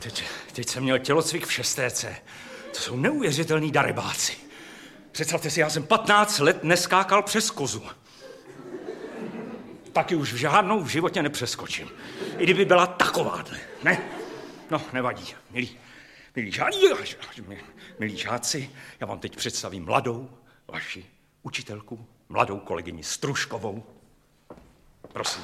Teď jsem měl tělocvik v 6. To jsou neuvěřitelný darebáci. Představte si, já jsem 15 let neskákal přes kozu. Taky už žádnou v životě nepřeskočím. I kdyby byla takováhle, ne? No, nevadí. Milí žáci, já vám teď představím mladou vaši učitelku, mladou kolegyni Stružkovou. Prosím.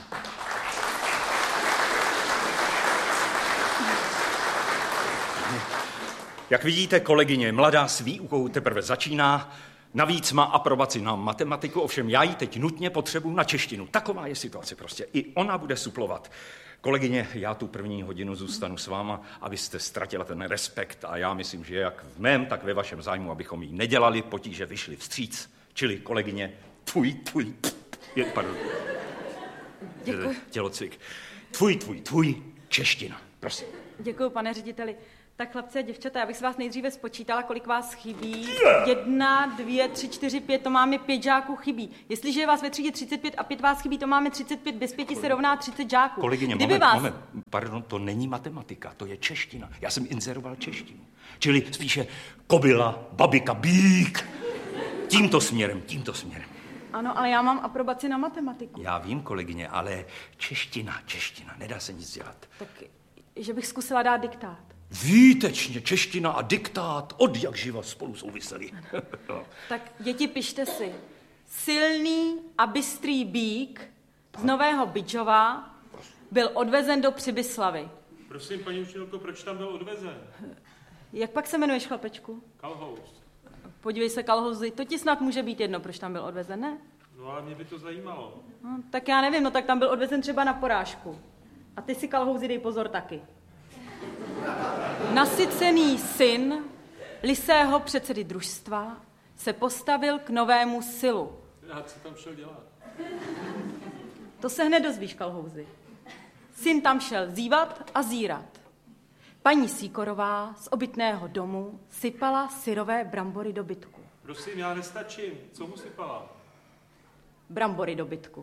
Jak vidíte, kolegyně mladá s výukou teprve začíná, navíc má aprobaci na matematiku, ovšem já ji teď nutně potřebuji na češtinu. Taková je situace prostě. I ona bude suplovat. Kolegyně, já tu první hodinu zůstanu s váma, abyste ztratila ten respekt a já myslím, že jak v mém, tak ve vašem zájmu, abychom jí nedělali potíže, vyšli vstříc. Čili kolegyně, Děkuji. Tělocvik. Tvůj, čeština, prosím. Děkuji, pane řediteli. Tak chlapci a děvčata, já bych se vás nejdříve spočítala, kolik vás chybí. 1, 2, 3, 4, 5, to máme 5 žáků chybí. Jestliže je vás ve třídě 35 a 5 vás chybí, to máme 35, bez 5 se rovná 30 žáků. Kolegyně, moment, pardon, to není matematika, to je čeština. Já jsem inzeroval češtinu. Čili spíše kobila, babika, bík. Tímto směrem. Ano, ale já mám aprobaci na matematiku. Já vím, kolegyně, ale čeština, nedá se nic dělat. Tak, že bych zkusila dát diktát. Výtečně, čeština a diktát od jak živa spolu souviseli. Tak děti, pište si. Silný a bystrý bík z Nového Bydžova byl odvezen do Přibyslavy. Prosím, paní učitelko, proč tam byl odvezen? Jak pak se jmenuješ, chlapečku? Kalhouz. Podívej se, Kalhouzi, to ti snad může být jedno, proč tam byl odvezen, ne? No ale mě by to zajímalo. No, tak já nevím, tak tam byl odvezen třeba na porážku. A ty si, Kalhouzi, dej pozor taky. Nasycený syn lisého předsedy družstva se postavil k novému silu. A co tam šel dělat? To se hned dozvíš, Kalhouzi. Syn tam šel zívat a zírat. Paní Sýkorová z obytného domu sypala syrové brambory do bytku. Prosím, já nestačím. Co mu sypala? Brambory do bytku.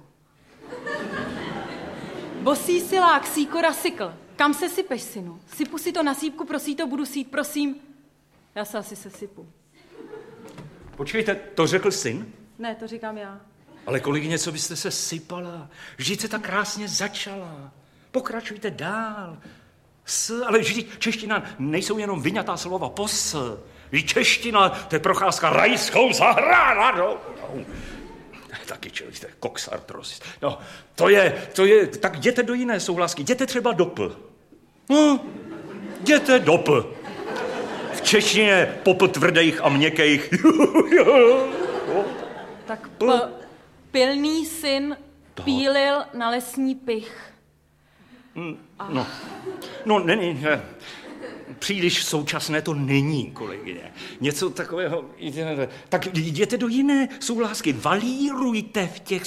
Bosý silák Sýkora sykl. Kam se sypeš, synu? Sypu si to na sípku, prosí to, budu sít, prosím. Já se asi sesypu. Počkejte, to řekl syn? Ne, to říkám já. Ale kolegyně, co byste se sypala? Vždyť se tak krásně začala. Pokračujte dál. Ale vždyť čeština nejsou jenom vyňatá slova Vždyť čeština, to je procházka rajskou zahradou. Taky čelíte, koksartros. No, to je, tak jděte do jiné souhlásky, jděte třeba do P. No, jděte do P. V češtině popl tvrdých a měkkých. Tak pilný syn pílil na lesní pych. No, není. Příliš současné to není, kolegyně. Něco takového. Tak jděte do jiné souhlásky. Valírujte v těch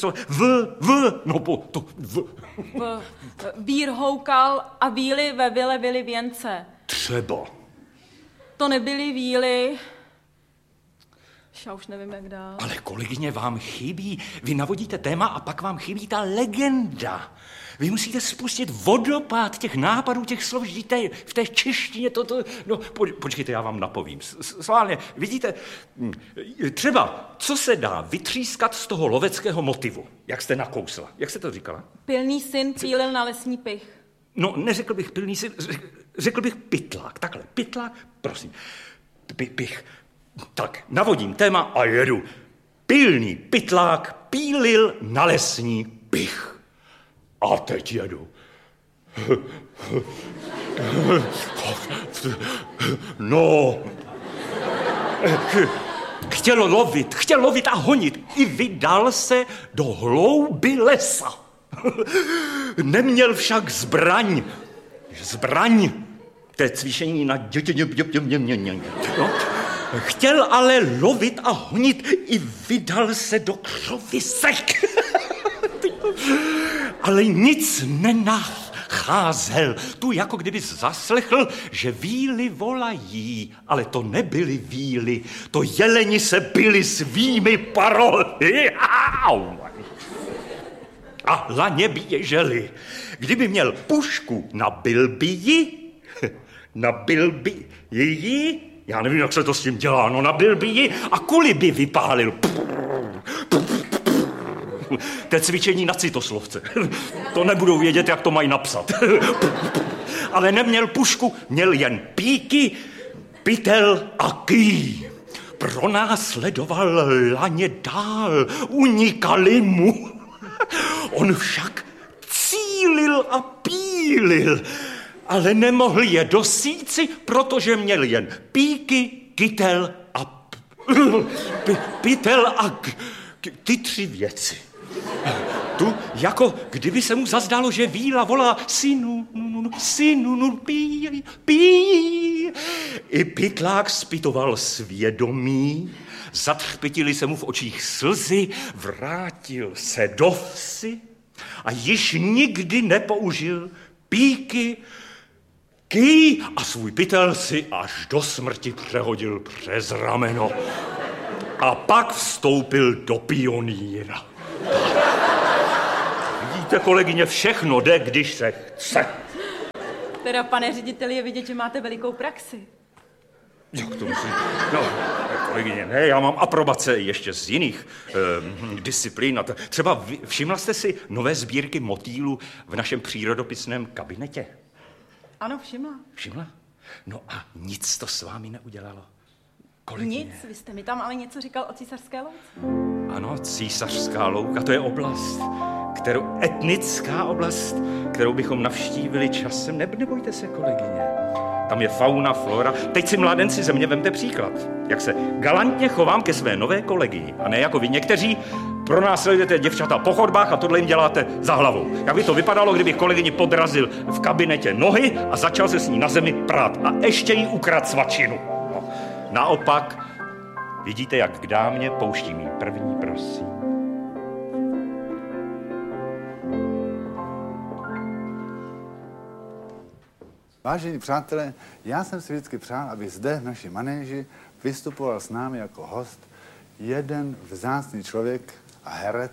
Vír houkal a víly ve vile vily věnce. Třeba. To nebyly víly. Já už nevím, jak dál. Ale kolegyně, vám chybí. Vy navodíte téma a pak vám chybí ta legenda. Vy musíte spustit vodopád těch nápadů, těch slov, vždyť v té češtině počkejte, já vám napovím. Sválně, vidíte, třeba, co se dá vytřískat z toho loveckého motivu, jak jste nakousla. Jak jste to říkala? Pilný syn pílil na lesní pych. No, neřekl bych pilný syn, řekl bych pytlák. Takhle, pytlák, prosím. Pych. Tak, navodím téma a jedu. Pilný pytlák pílil na lesní pych. A teď jedu. No. Chtěl lovit a honit. I vydal se do hlouby lesa. Neměl však zbraň. To je cvičení na no. Chtěl ale lovit a honit. I vydal se do křovisek. Ale nic nenacházel. Tu jako kdyby zaslechl, že víly volají, ale to nebyly víly, to jeleni se byli svými parohy. A laně běželi. Kdyby měl pušku, nabil by ji, nabil by ji, já nevím, jak se to s tím dělá, no nabil by ji a kuli by vypálil. To je cvičení na citoslovce. To nebudou vědět, jak to mají napsat. Ale neměl pušku, měl jen píky, pytel a ký. Pronásledoval laně dál, unikali mu. On však cílil a pílil, ale nemohl je dosíci, protože měl jen píky, kytel a pytel a ty 3 věci. Tu, jako kdyby se mu zazdálo, že víla volá synu, pí. I pytlák zpytoval svědomí, zatřpitili se mu v očích slzy, vrátil se do vsi a již nikdy nepoužil píky, ký a svůj pytel si až do smrti přehodil přes rameno. A pak vstoupil do pionýra. Vidíte, kolegyně, všechno jde, když se chce. Teda, pane řediteli, je vidět, že máte velikou praxi. Jak to myslím? No, kolegyně, ne, já mám aprobace ještě z jiných disciplín. Třeba všimla jste si nové sbírky motýlů v našem přírodopisném kabinetě? Ano, všimla. Všimla? No a nic to s vámi neudělalo? Kolegyně. Nic, vy jste mi tam ale něco říkal o Císařské louce. Ano, Císařská louka, to je oblast, etnická oblast, kterou bychom navštívili časem. Nebojte se, kolegyně. Tam je fauna, flora. Teď si, mládenci, ze mě vemte příklad. Jak se galantně chovám ke své nové kolegii. A ne jako vy někteří pronásledujete děvčata po chodbách a tohle jim děláte za hlavou. Jak by to vypadalo, kdybych kolegyni podrazil v kabinetě nohy a začal se s ní na zemi prát. A ještě jí ukradl svačinu. No. Naopak, vidíte, jak k dámě pouštím jí první, prosím. Vážení přátelé, já jsem si vždycky přál, aby zde v naší manéži vystupoval s námi jako host jeden vzácný člověk a herec.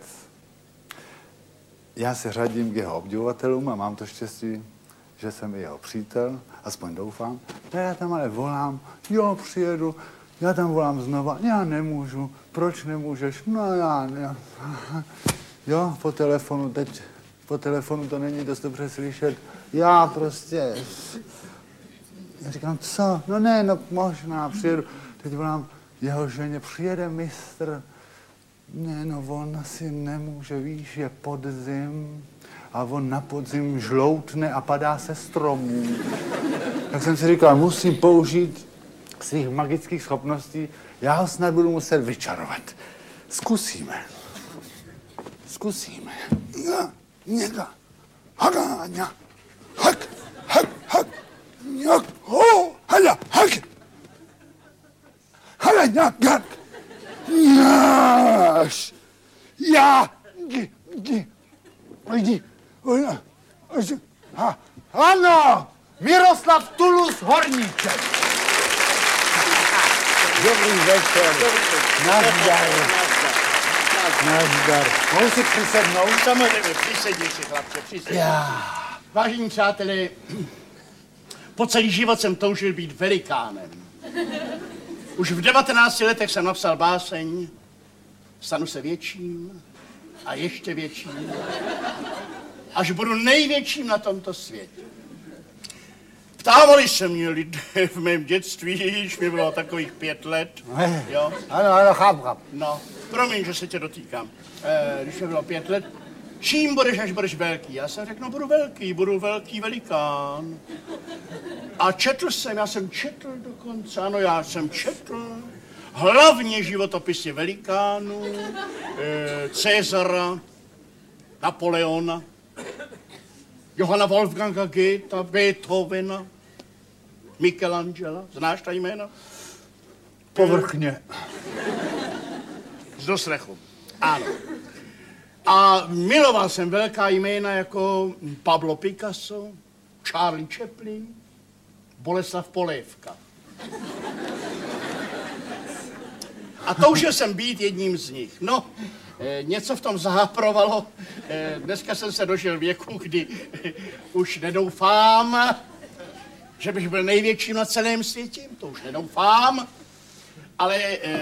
Já se řadím k jeho obdivovatelům a mám to štěstí, že jsem i jeho přítel, aspoň doufám. No já tam ale volám, jo, přijedu, já tam volám znova, já nemůžu, proč nemůžeš, no já. Jo, po telefonu to není dost dobře slyšet, já prostě, já říkám, co, no ne, no možná, přijedu, teď volám jeho ženě, přijede mistr, ne, no on asi nemůže, víš, je podzim a on na podzim žloutne a padá se stromů. Tak jsem si říkal, musím použít svých magických schopností, já ho snad budu muset vyčarovat. Zkusíme. Něka. Hagaňa. Hak. Něk. Ho. Hala. Hak. Hala. Něk. Něš. Já. Jdi. Ano. Miroslav Tulus Horníček. Dobrý večer. Nazdar. Mohu si přisednout? Samozřejmě, přisedni si, chlapče, přisedni. Vážení přátelé, po celý život jsem toužil být velikánem. Už v 19 letech jsem napsal báseň Stanu se větším a ještě větším, až budu největším na tomto světě. Ptávali se mě lidé v mém dětství, když mi bylo takových 5 let. Jo? Ano, chápu. No, promiň, že se tě dotýkám. Když mi bylo 5 let, čím budeš, až budeš velký? Já jsem řekl, no budu velký velikán. A já jsem četl dokonce, ano, já jsem četl hlavně životopisy velikánů, Cezara, Napoleona, Johanna Wolfganga Goethe, Beethovena, Michelangela. Znáš ta jména? Povrchně. Z doslechu. Ano. A miloval jsem velká jména jako Pablo Picasso, Charlie Chaplin, Boleslav Polévka. A toužil jsem být jedním z nich. No, něco v tom zahaprovalo. Dneska jsem se dožil věku, kdy už nedoufám, že bych byl největším na celém světě, to už nedoufám, ale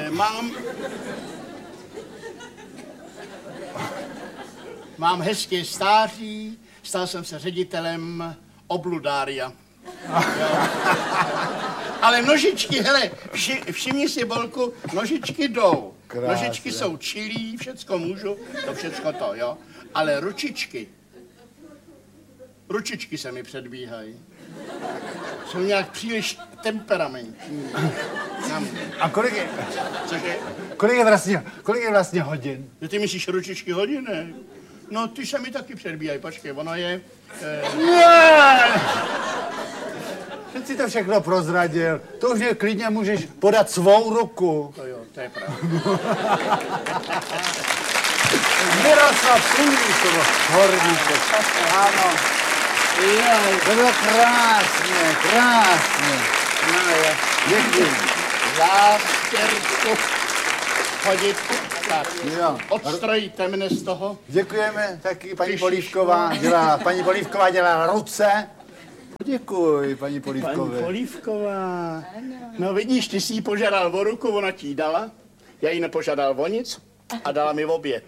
mám hezké stáří, stal jsem se ředitelem obludária. Ale nožičky, hele, všimni si, Bolku, nožičky jdou. Krásně. Nožičky jsou čilí, všecko můžu, to všecko to, jo. Ale ručičky se mi předbíhají. Jsou nějak příliš temperamentní. A kolik je, Cože? kolik je vlastně hodin? Ty myslíš ručičky hodiny? No, ty se mi taky předbíhají, počkej, ono je... Teď si to všechno prozradil. To už je klidně můžeš podat svou ruku. To jo, to je pravda. Miroslav Sulík, horníček. Ano. To bylo krásně. No je. Děkuji. Zástěrku chodit. Tak, Jo. odstrojíte mne z toho. Děkujeme taky paní Polívková dělá ruce. Děkuji, paní Polívkové. Paní Polívková. No vidíš, ty jsi jí požádal o ruku, ona ti ji dala. Já jí nepožádal o nic a dala mi obě.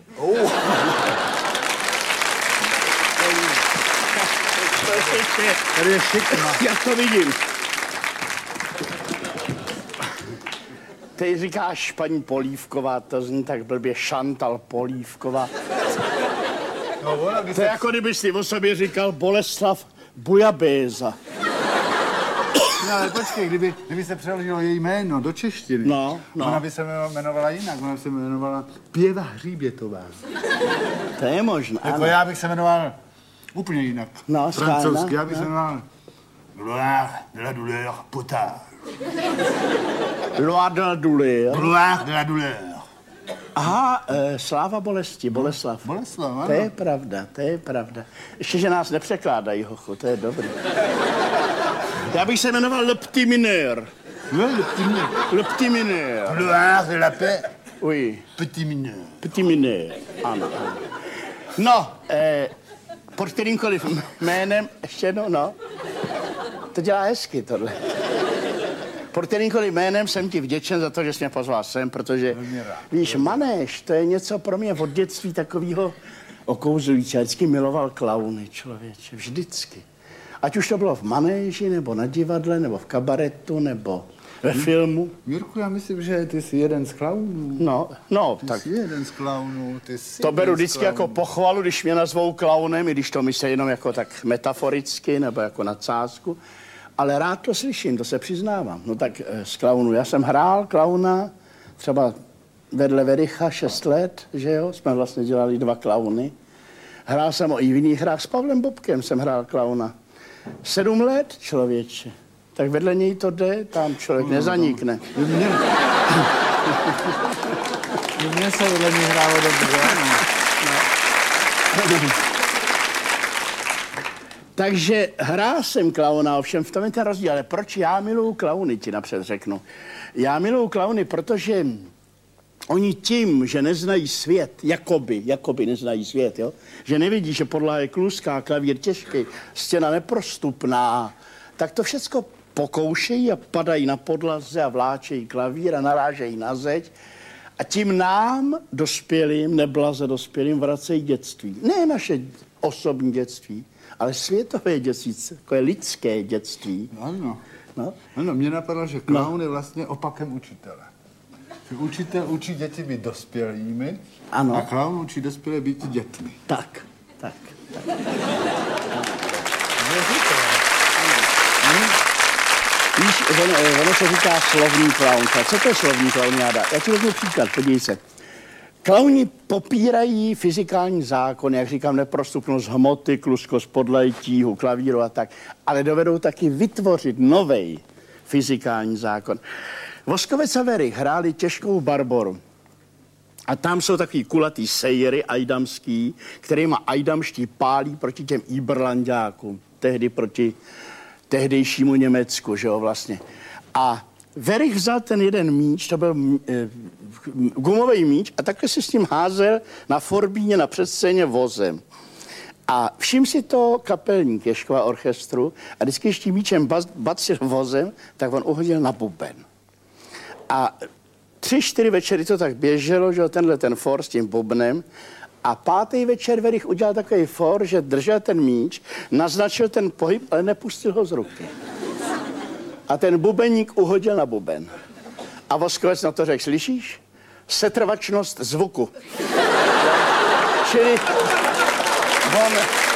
Tady je šikma. Já to vidím. Ty říkáš paní Polívková, to zní tak blbě, Šantal Polívková. No, To je jako kdyby si o sobě říkal Boleslav Bujabéza. No, ale počkej, kdyby se přeložilo její jméno do češtiny, No. ona by se jmenovala jinak, ona by se jmenovala Pěva Hříbětová. To je možné, Jako ano. já bych se jmenoval úplně jinak. No, francouzsky, schválně, já bych se jmenoval Gloire de la douleur potage. Loire de la douleur. Gloire de la douleur. Aha, sláva bolesti, Boleslav. Boleslav, ano. To je pravda. Ještě, že nás nepřekládají, hochu, to je dobrý. Já bych se jmenoval Le Petit Mineur. Le Petit Mineur. Gloire de la paix, Oui, petit mineur. Petit Mineur. Ano. No, pod kterýmkoliv jménem, ještě jednou, no. To dělá hezky, tohle. Pod kterýmkoliv jménem jsem ti vděčen za to, že jsi mě pozval sem, protože, víš, manéž, to je něco pro mě od dětství takového okouzlující. Já vždycky miloval klauny, člověče, vždycky. Ať už to bylo v manéži, nebo na divadle, nebo v kabaretu, nebo ve filmu. Jirku, já myslím, že ty jsi jeden z klaunů. No, Ty tak jsi jeden z klaunů, ty jsi to jeden beru z vždycky jako klaunů. pochvalu, když mě nazvou klaunem, i když to myslí jenom jako tak metaforicky, nebo jako nadsázku. Ale rád to slyším, to se přiznávám. No tak z klaunů. Já jsem hrál klauna třeba vedle Vericha 6 let, že jo? Jsme vlastně dělali 2 klauny. Hrál jsem i v jiných hrách s Pavlem Bobkem jsem hrál klauna. 7 let, člověče. Tak vedle něj to jde, tam člověk nezanikne. Mně se vedle mě hrálo dobře, ano. Takže hrál jsem klauna, ovšem v tom je ten rozdíl. Ale proč já miluju klauny, ti napřed řeknu. Já miluju klauny, protože oni tím, že neznají svět, jakoby neznají svět, jo? Že nevidí, že podlaha je kluská, klavír těžký, stěna neprostupná, tak to všecko pokoušejí a padají na podlaze a vláčejí klavír a narážejí na zeď. A tím nám, dospělým, neblaze dospělým, vracejí dětství. Ne naše osobní dětství, ale světové dětství, takové lidské dětství. Ano. No. Ano, mě napadlo, že klaun je vlastně opakem učitele. Že učitel učí děti být dospělými, Ano. a klaun učí dospělé být dětmi. Tak. Víš, ono se říká slovní klaun. Co to je slovní klaun, Jáda? Já ti vezmu příklad, podívej se. Klauni popírají fyzikální zákon, jak říkám, neprostupnost hmoty, kluskost podlahy, tíhu, klavíru a tak, ale dovedou taky vytvořit novej fyzikální zákon. Voskovec a Werich hráli těžkou barboru. A tam jsou takový kulatý sejry ajdamský, kterýma ajdamští pálí proti těm Iberlanďákům, tehdy proti tehdejšímu Německu, že jo, vlastně. A Werich vzal ten jeden míč, to byl gumový míč, a takhle se s ním házel na forbíně na předscéně vozem. A všim si to kapelník Ježkova orchestru a vždycky ještě míčem bacil vozem, tak on uhodil na buben. A 3-4 večery to tak běželo, že tenhle ten for s tím bubnem. A 5. večer Verich udělal takový for, že držel ten míč, naznačil ten pohyb, ale nepustil ho z ruky. A ten bubeník uhodil na buben. A Voskovec na to řekl, slyšíš? Setrvačnost zvuku. Čili on...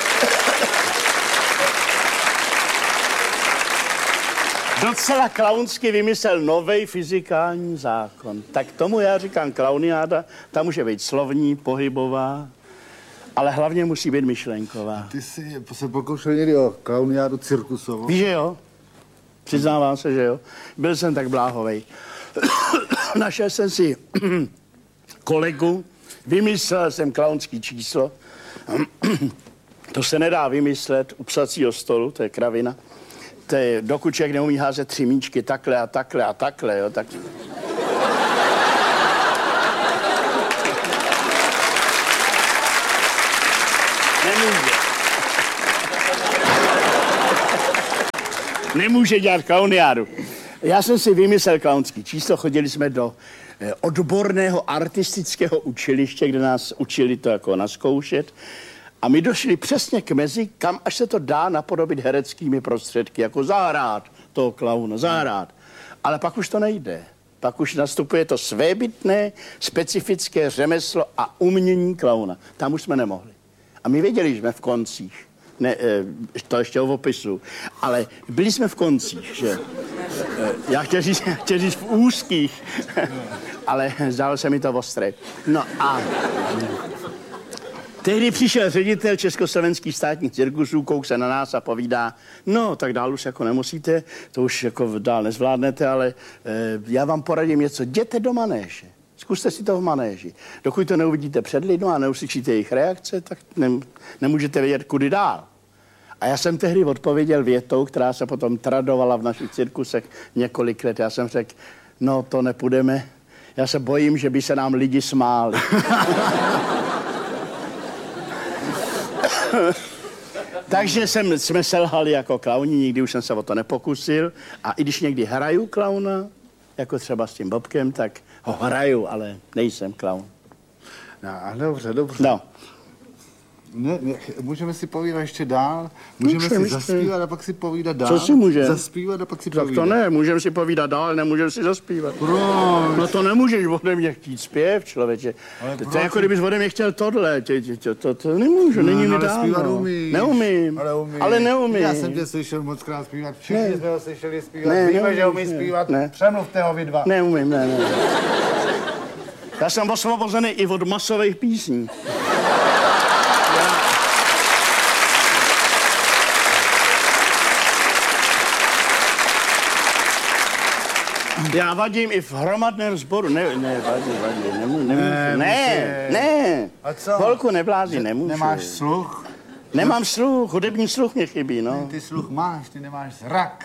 docela klaunsky vymyslel novej fyzikální zákon. Tak tomu já říkám klauniáda, ta může být slovní, pohybová, ale hlavně musí být myšlenková. Ty jsi se pokoušel někdy o klauniádu cirkusovou? Víš, že jo? Přiznávám se, že jo. Byl jsem tak bláhovej. Našel jsem si kolegu, vymyslel jsem klaunský číslo. To se nedá vymyslet u psacího stolu, to je kravina. To je, dokud člověk neumí házet 3 míčky takhle a takhle a takhle, jo, tak... Nemůže. Nemůže dělat klauniádu. Já jsem si vymyslel klaunský číslo, chodili jsme do odborného artistického učiliště, kde nás učili to jako nazkoušet. A my došli přesně k mezi, kam až se to dá napodobit hereckými prostředky, jako zahrát toho klauna, zahrát. Ale pak už to nejde. Pak už nastupuje to svébytné, specifické řemeslo a umění klauna. Tam už jsme nemohli. A my věděli, že jsme v koncích. Ne, to ještě o opisu. Ale byli jsme v koncích, že? Já chtěl říct v úzkých, ale zdálo se mi to ostré. No a... tehdy přišel ředitel Československých státních cirkusů, kouk se na nás a povídá, no, tak dál už jako nemusíte, to už jako dál nezvládnete, ale já vám poradím něco, jděte do manéže. Zkuste si to v manéži. Dokud to neuvidíte před lidmi a neuslyšíte jejich reakce, tak nemůžete vědět, kudy dál. A já jsem tehdy odpověděl větou, která se potom tradovala v našich cirkusech několik let. Já jsem řekl, no to nepůjdeme, já se bojím, že by se nám lidi smáli. Takže jsme selhali jako klauni, nikdy už jsem se o to nepokusil. A i když někdy hraju klauna, jako třeba s tím Bobkem, tak ho hraju, ale nejsem klaun. No, dobře. No. Ne, můžeme si povídat ještě dál, můžeme si zaspívat a pak si povídat dál. Co si můžeme? Zaspívat a pak si povídat. Tak to ne, můžeme si povídat dál, nemůžeme si zaspívat. Proč? No to nemůžeš ode mě chtít zpěv, člověče. To je jako kdybys ode mě chtěl tohle, to nemůžu, není mi dávno. Zpívat umíš. Neumím, ale neumím. Já jsem tě slyšel mockrát zpívat, všichni jsme ho slyšeli zpívat, víme, že umí zpívat, přemluvte ho vy dva. Neumím, ne. Já jsem osvobozený i od masových písní. Já vadím i v hromadném sboru. Nemůžu. Ne. A co? Holku neblázni, nemůžu. Nemáš sluch? Nemám sluch, hudební sluch mě chybí, no. Ty sluch máš, ty nemáš zrak.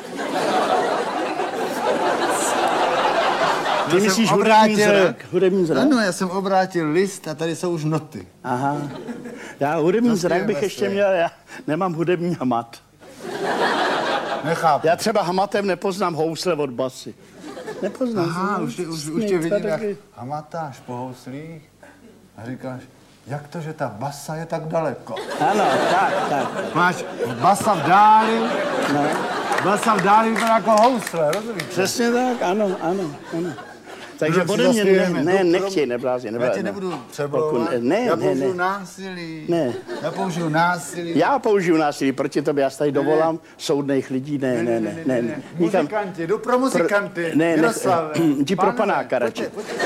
Ty myslíš hudební zrak? Ano, já jsem obrátil list a tady jsou už noty. Aha. Já hudební zrak bych ještě měl, já nemám hudební hamat. Nechápu. Já třeba hamatem nepoznám housle od basy. Nepoznám. Aha, už tě vidím, jak hamatáš po houslích a říkáš, jak to, že ta basa je tak daleko? Ano, tak. Máš basa v dáli, basa v dáli vypadá jako housle, rozumíš? Přesně tak, ano. Takže ode mě nechtěj, neblázni. Já tě nebudu přeblouvat, já použiju násilí. Ne. Já použiju násilí. Já použiju násilí proti tobě, já se tady dovolám soudných lidí, ne. Muzikanti, jdu pro muzikanty. Miroslave. Jdi pro panáka radši.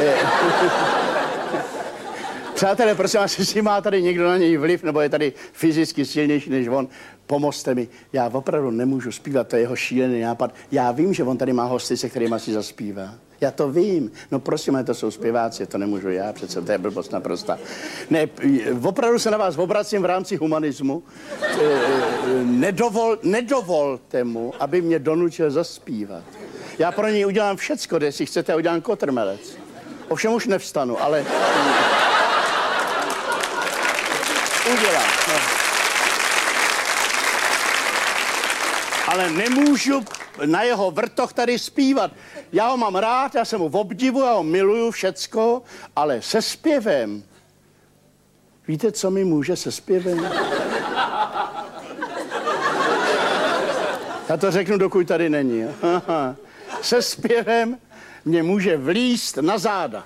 Přátelé, prosím vás, jestli má tady někdo na něj vliv, nebo je tady fyzicky silnější než on, pomozte mi. Já opravdu nemůžu zpívat, to je jeho šílený nápad. Já vím, že on tady má hosty, se kterýma si zaspívá. Já to vím. No prosím, ale to jsou zpěváci, to nemůžu já, přece to je blbost naprosta. Ne, opravdu se na vás obracím v rámci humanismu. Nedovolte mu, aby mě donutil zaspívat. Já pro něj udělám všecko, jestli chcete, udělám kotrmelec. Ovšem už nevstanu, ale... udělám. No. ale nemůžu na jeho vrtoch tady zpívat. Já ho mám rád, já jsem ho v obdivu, já ho miluju všecko, ale se zpěvem. Víte, co mi může se zpěvem? Já to řeknu, dokud tady není. Se zpěvem mě může vlízt na záda.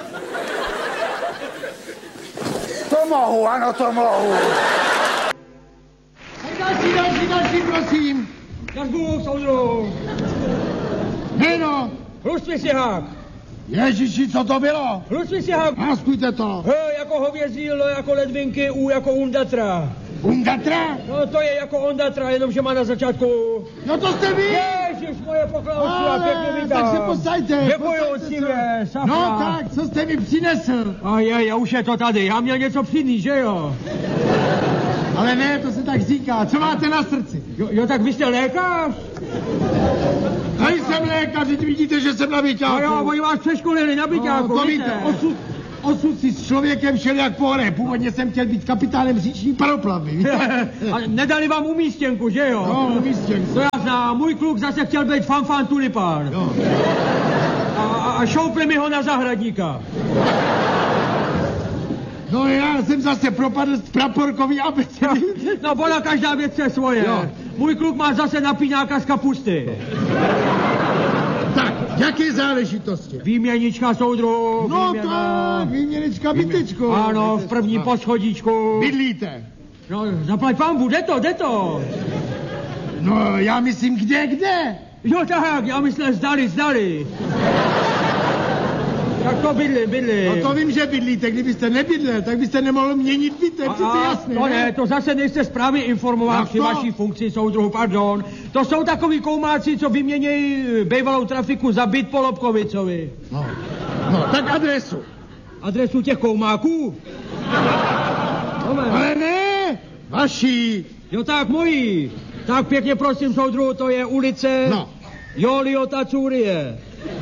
To mohu, ano, to mohu. Další, prosím. Každou soudru. Jméno. Hlustý sihák. Ježiši, co to bylo? Hlustý sihák. Náskujte to. H jako hovězí, L jako ledvinky, U jako Undatra. Undatra? No to je jako Ondatra, jenomže má na začátku. No to jste vy! Ježiš, moje pokladovství, a pěkně vítám. Tak se posaďte. Děkuju, Cíve, safra. No tak, co jste mi přinesl? A já už je to tady, já měl něco přinést, že jo? Ale ne, to se tak říká. Co máte na srdci? Jo, tak vy jste lékař? Nejsem lékař, vidíte, že jsem na byťáku. No jo, oni vás přeškolili na byťáku, to víte, osud si s člověkem šel jak po hore. Původně jsem chtěl být kapitánem říční paroplavy. A nedali vám umístěnku, že jo? No, umístěnku. To já znám, můj kluk zase chtěl být fanfán tulipán. Jo. A šoupli mi ho na zahradníka. No já jsem zase propadl z praporkový abecedy. No ona každá věc je svoje. Jo. Můj kluk má zase napíňáka z kapusty. Tak, jaké záležitosti? Výměnička soudru. No tak, výměnička bytečku. Ano, v první poschodíčku. Bydlíte? No, zaplať pánbu, jde to. No, já myslím, kde? Jo tak, já myslím, zdali. Tak to bydlím. No to vím, že bydlíte. Kdybyste nebydlel, tak byste nemohl měnit byt, to je přece jasné. To ne, to zase nejste správně informovat při vaší funkci soudruhu, pardon. To jsou takový koumáci, co vyměnějí bývalou trafiku za byt po Lobkovicovi. No, tak adresu. Adresu těch koumáků? Ale ne, vaší. Jo tak, mojí. Tak pěkně prosím, soudruhu, to je ulice Joliota Curie.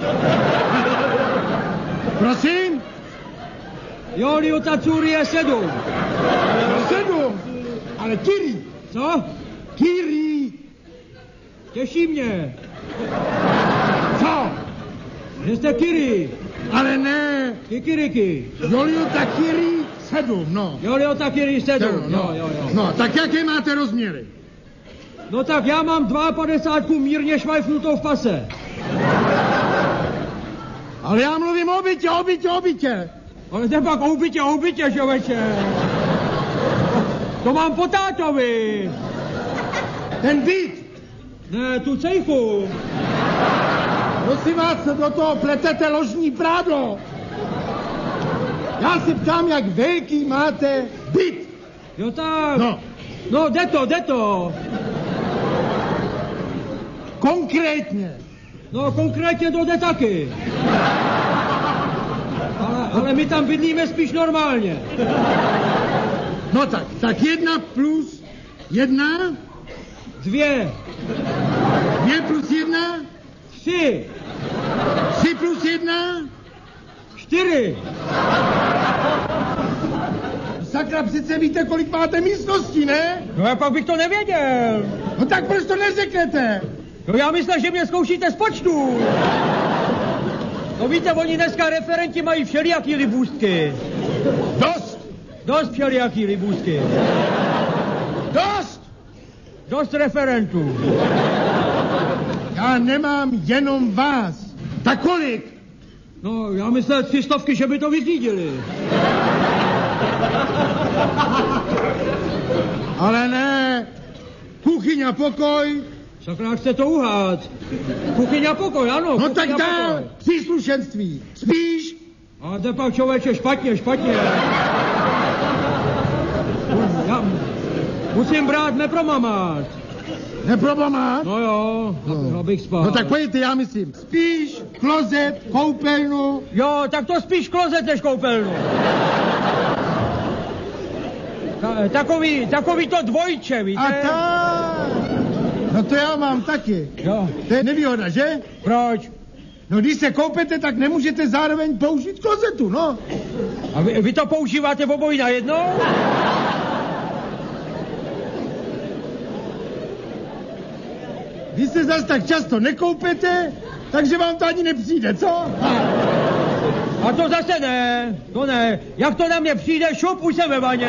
Prosím? Joliota Curie 7. 7? Ale Kiri. Co? Kiri. Těší mě. Co? Že jste Kiri. Ale ne. Kikiriky. Joliota Kiri 7, no. Joliota Kiri 7, jo. No, tak jaké máte rozměry? No tak já mám 52 mírně švajfnutou v pase. Ale já mluvím o bytě. Ale jde pak o bytě, člověče. To mám po tátovi. Ten byt. Ne, tu cejchu. Prosím vás, do toho pletete ložní prádlo. Já se ptám, jak velký máte byt. Jo tak. No, jde to. Konkrétně. No, konkrétně to jde taky. Ale my tam bydlíme spíš normálně. No tak 1 plus 1? 2. 2 plus 1? 3. 3 plus 1? 4. Sakra, přece víte, kolik máte místností, ne? No já pak bych to nevěděl. No tak proč to neřeknete? No já myslím, že mě zkoušíte z počtu. No víte, oni dneska referenti mají všelijaký libůstky. Dost všelijaký libůstky. Dost referentů. Já nemám jenom vás. Tak kolik? No, já myslel 300, že by to vyřídili. Ale ne. Kuchyň a pokoj. Sakra, chce to uhát. Kuchyň a pokoj, ano. No tak dál. Příslušenství. Spíš? A jde pak člověče špatně. Já musím brát nepromamát. Neprobamát? No jo, abych spal. No tak pojďte, já myslím. Spíš klozet, koupelnu. Jo, tak to spíš klozet než koupelnu. Takový to dvojče, víte? A tak. No to já mám taky. Jo. To je nevýhoda, že? Proč? No když se koupete, tak nemůžete zároveň použít klozetu, no. A vy to používáte obojí najednou? Vy se zas tak často nekoupete, takže vám to ani nepřijde, co? A to zase ne, to ne. Jak to na mě přijde, šup, už jsem ve vaně.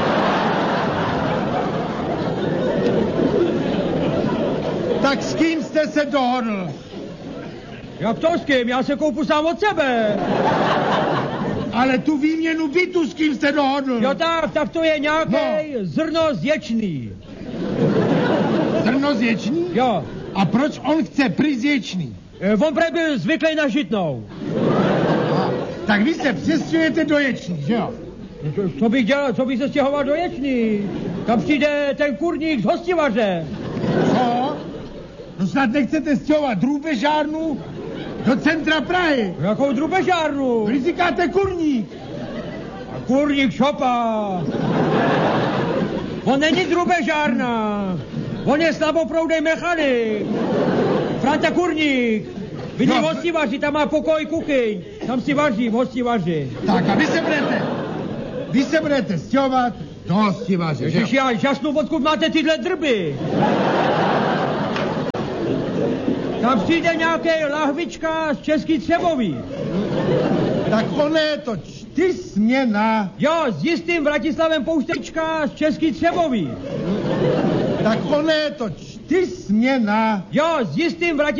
Tak s kým jste se dohodl? Jak to s kým? Já se koupu sám od sebe. Ale tu výměnu bytu s kým jste dohodl? Jo tak to je nějaký zrno zječný. Zrno zječný? Jo. A proč on chce pryč zječný? On prej byl zvyklý na žitnou. Tak vy se přestěhujete do Ječný, že jo? Co bych dělal, co bych se stěhoval do Ječný? Tam přijde ten kurník z hostivaře. Co? No snad nechcete stěhovat drůbežárnu do centra Prahy. Jakou drůbežárnu? Vy říkáte kurník. A kurník šopa. On není drůbežárna. On je slaboproudej mechanik. Franta Kurník. Vidí v hostivaři, tam má pokoj kuchyň. Tam si vaří v hostivaři. Tak a vy se budete stěhovat do hostivaře, že? Ježiš, já žasnu, odkud máte tyhle drby. Tam přijde nějaký lahvička z Český Třebový. Tak ono je to 4směna. Jo, s jistým Vratislavem Pouštečka z Český Třebový. Tak ono je to 4směna. Jo, s jistým Vratislavem